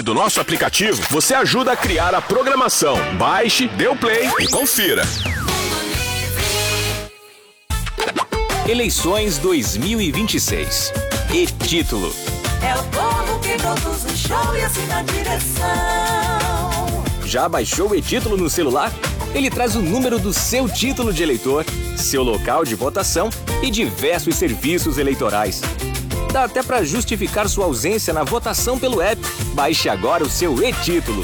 do nosso aplicativo, você ajuda a criar a programação. Baixe, dê o play e confira. Eleições 2026. E título: é o povo que produz o show e assina a direção. Já baixou o e-título no celular? Ele traz o número do seu título de eleitor, seu local de votação e diversos serviços eleitorais. Dá até para justificar sua ausência na votação pelo app. Baixe agora o seu e-título.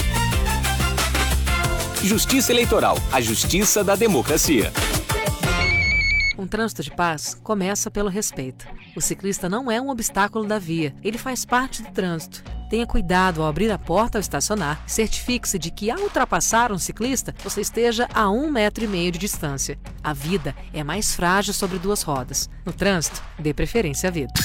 Justiça Eleitoral, a justiça da democracia. Um trânsito de paz começa pelo respeito. O ciclista não é um obstáculo da via, ele faz parte do trânsito. Tenha cuidado ao abrir a porta ao estacionar. Certifique-se de que, ao ultrapassar um ciclista, você esteja a 1,5 metro de distância. A vida é mais frágil sobre duas rodas. No trânsito, dê preferência à vida.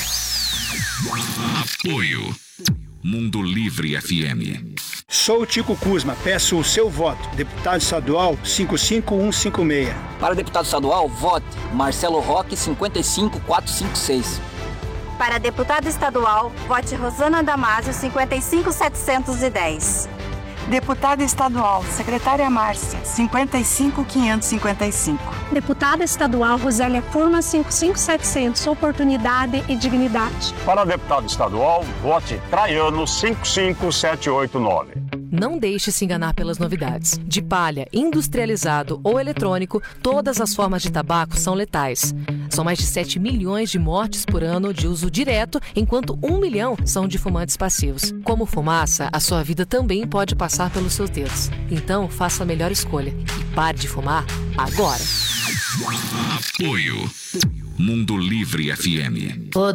Apoio Mundo Livre FM. Sou o Tico Kuzma, peço o seu voto. Deputado estadual 55156. Para deputado estadual, vote Marcelo Roque 55456. Para deputado estadual, vote Rosana Damasio 55710. Deputada estadual, secretária Márcia 55555. Deputada estadual Rosélia Furma 55700, oportunidade e dignidade. Para deputado estadual, vote Traiano 55789. Não deixe se enganar pelas novidades. De palha, industrializado ou eletrônico, todas as formas de tabaco são letais. São mais de 7 milhões de mortes por ano de uso direto, enquanto 1 milhão são de fumantes passivos. Como fumaça, a sua vida também pode passar pelos seus dedos. Então, faça a melhor escolha e pare de fumar agora. Apoio Mundo Livre FM.